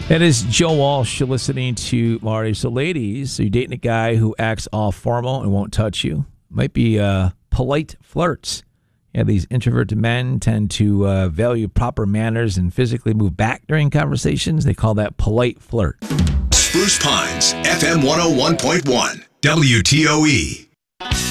It is Joe Walsh. You're listening to Marty. So, ladies, are you dating a guy who acts all formal and won't touch you? Might be polite flirts. Yeah, these introverted men tend to value proper manners and physically move back during conversations. They call that polite flirt. Spruce Pines, FM 101.1, WTOE.